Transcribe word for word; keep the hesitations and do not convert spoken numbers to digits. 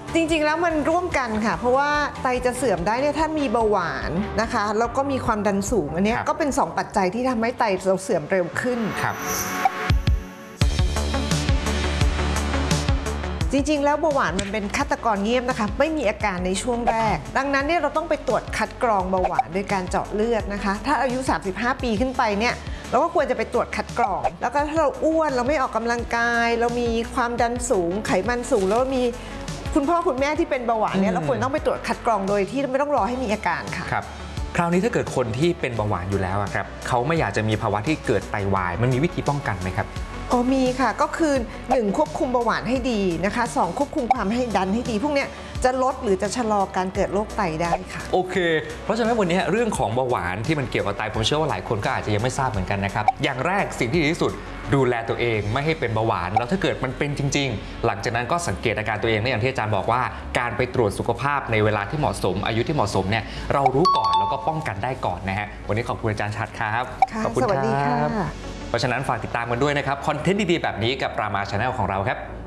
จริงๆแล้วมันร่วมกันค่ะเพราะว่าไตจะเสื่อมได้เนี่ยถ้ามีเบาหวานนะคะแล้วก็มีความดันสูงอันนี้ก็เป็นสองปัจจัยที่ทำให้ไตเราเสื่อมเร็วขึ้นครับจริงๆแล้วเบาหวานมันเป็นฆาตกรเงียบนะคะไม่มีอาการในช่วงแรกดังนั้นเนี่ยเราต้องไปตรวจคัดกรองเบาหวานโดยการเจาะเลือดนะคะถ้าอายุสามสิบห้าปีขึ้นไปเนี่ยเราก็ควรจะไปตรวจคัดกรองแล้วก็ถ้าเราอ้วนเราไม่ออกกำลังกายเรามีความดันสูงไขมันสูงแล้วมีคุณพ่อคุณแม่ที่เป็นเบาหวานเนี่ยเราควรต้องไปตรวจคัดกรองโดยที่ไม่ต้องรอให้มีอาการค่ะครับคราวนี้ถ้าเกิดคนที่เป็นเบาหวานอยู่แล้วครับเขาไม่อยากจะมีภาวะที่เกิดไตวายมันมีวิธีป้องกันไหมครับอ๋อมีค่ะก็คือหนึ่งควบคุมเบาหวานให้ดีนะคะสองควบคุมความให้ดันให้ดีพวกนี้จะลดหรือจะชะลอการเกิดโรคไตได้ค่ะโอเคเพราะฉะนั้นวันนี้เรื่องของเบาหวานที่มันเกี่ยวกับไตผมเชื่อว่าหลายคนก็อาจจะยังไม่ทราบเหมือนกันนะครับอย่างแรกสิ่งที่ดีที่สุดดูแลตัวเองไม่ให้เป็นเบาหวานแล้วถ้าเกิดมันเป็นจริงๆหลังจากนั้นก็สังเกตอาการตัวเองอย่างที่อาจารย์บอกว่าการไปตรวจสุขภาพในเวลาที่เหมาะสมอายุที่เหมาะสมเนี่ยเรารู้ก่อนแล้วก็ป้องกันได้ก่อนนะฮะวันนี้ขอบคุณอาจารย์ชัดครับขอบคุณครับเพราะฉะนั้นฝากติดตามกันด้วยนะครับคอนเทนต์ดีๆแบบนี้กับรามา Channel ของเราครับ